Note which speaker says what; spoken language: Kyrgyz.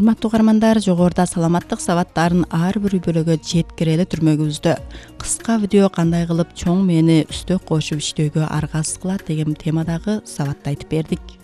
Speaker 1: Урматтуу угармандар, жогоруда саламаттык сабаттарын ар бир бөлөгө жеткирели түрмөгүбүздө кыска видео кандай кылып чоң мээни үстөк кошуп иштөөгө аргасыз кылат деген темадагы сабатты айтып бердик.